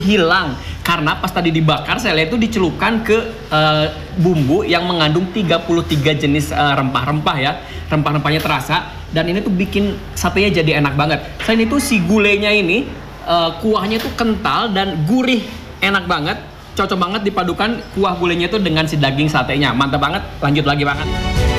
hilang karena pas tadi dibakar saya lihat itu dicelupkan ke bumbu yang mengandung 33 jenis rempah-rempah ya. Rempah-rempahnya terasa dan ini tuh bikin satenya jadi enak banget. Selain itu si gulainya ini kuahnya tuh kental dan gurih, enak banget. Cocok banget dipadukan kuah gulainya itu dengan si daging satenya. Mantap banget. Lanjut lagi banget.